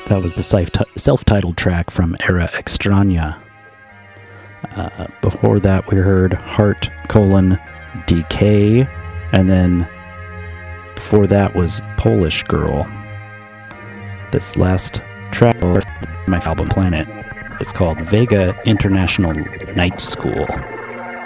That was the self-titled track from Era Extraña. Before that, we heard Heart: Decay, and then before that was Polish Girl. This last track is my album Planet. It's called Vega International Night School.